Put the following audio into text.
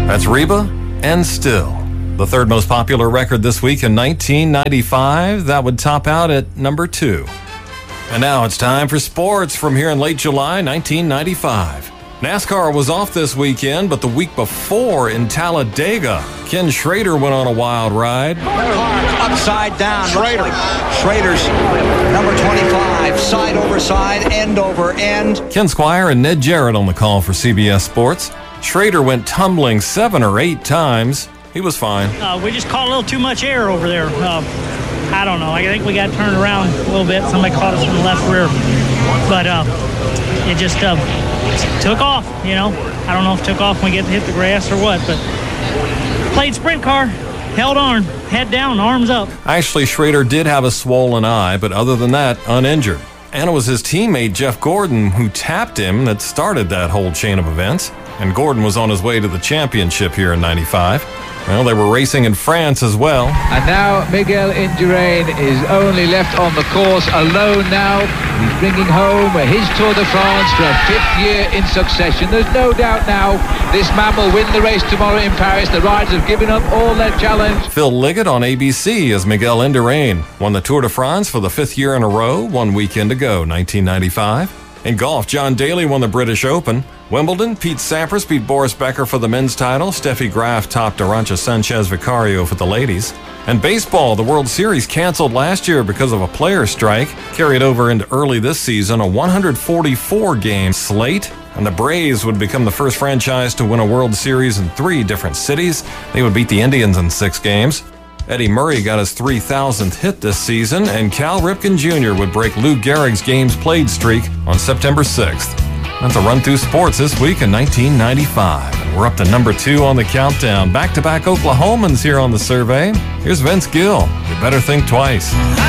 That's Reba and Still. The third most popular record this week in 1995. That would top out at number 2. And now it's time for sports from here in late July 1995. NASCAR was off this weekend, but the week before in Talladega, Ken Schrader went on a wild ride. Upside down. Schrader's number 25, side over side, end over end. Ken Squire and Ned Jarrett on the call for CBS Sports. Schrader went tumbling 7 or 8 times. He was fine. We just caught a little too much air over there. I don't know. I think we got turned around a little bit. Somebody caught us from the left rear. But it just took off, you know. I don't know if it took off when we hit the grass or what, but played sprint car, held on, head down, arms up. Actually, Schrader did have a swollen eye, but other than that, uninjured. And it was his teammate Jeff Gordon who tapped him that started that whole chain of events. And Gordon was on his way to the championship here in 95. Well, they were racing in France as well. And now Miguel Indurain is only left on the course alone now. He's bringing home his Tour de France for a 5th year in succession. There's no doubt now this man will win the race tomorrow in Paris. The riders have given up all their challenge. Phil Liggett on ABC as Miguel Indurain won the Tour de France for the 5th year in a row, 1 weekend ago, 1995. In golf, John Daly won the British Open. Wimbledon, Pete Sampras beat Boris Becker for the men's title. Steffi Graf topped Arantxa Sanchez Vicario for the ladies. And baseball, the World Series canceled last year because of a player strike, carried over into early this season, a 144-game slate. And the Braves would become the first franchise to win a World Series in 3 different cities. They would beat the Indians in 6 games. Eddie Murray got his 3,000th hit this season, and Cal Ripken Jr. would break Lou Gehrig's games played streak on September 6th. That's a run through sports this week in 1995. And we're up to number 2 on the countdown. Back-to-back Oklahomans here on the survey. Here's Vince Gill. You better think twice.